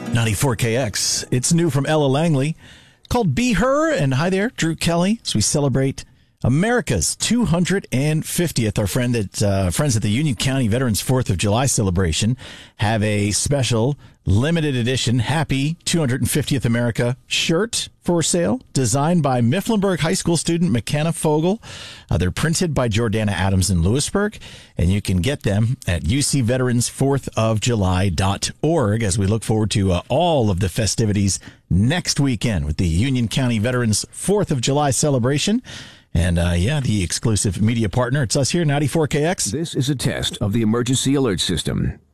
94KX. It's new from Ella Langley called Be Her. And hi there, Drew Kelly, as we celebrate America's 250th. Our friends at the Union County Veterans 4th of July celebration have a special limited edition Happy 250th America shirt for sale, designed by Mifflinburg High School student McKenna Fogel. They're printed by Jordana Adams in Lewisburg, and you can get them at ucveterans4thofjuly.org as we look forward to all of the festivities next weekend with the Union County Veterans 4th of July celebration. And, the exclusive media partner. It's us here, 94KX. This is a test of the emergency alert system.